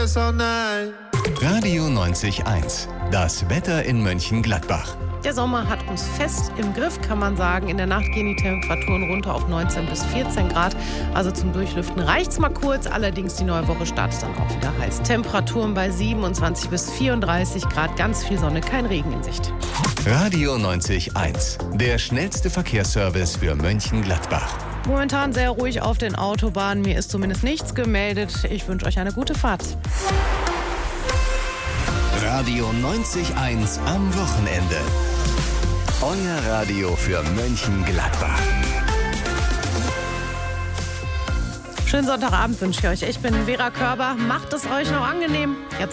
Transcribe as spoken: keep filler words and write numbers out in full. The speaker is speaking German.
personal. Radio neunzig eins. Das Wetter in Mönchengladbach. Der Sommer hat uns fest im Griff, kann man sagen. In der Nacht gehen die Temperaturen runter auf neunzehn bis vierzehn Grad. Also zum Durchlüften reicht's mal kurz. Allerdings die neue Woche startet dann auch wieder heiß. Temperaturen bei siebenundzwanzig bis vierunddreißig Grad. Ganz viel Sonne, kein Regen in Sicht. Radio neunzig eins. Der schnellste Verkehrsservice für Mönchengladbach. Momentan sehr ruhig auf den Autobahnen. Mir ist zumindest nichts gemeldet. Ich wünsche euch eine gute Fahrt. Radio neunzig eins am Wochenende. Euer Radio für Mönchengladbach. Schönen Sonntagabend wünsche ich euch. Ich bin Vera Körber. Macht es euch noch angenehm. Jetzt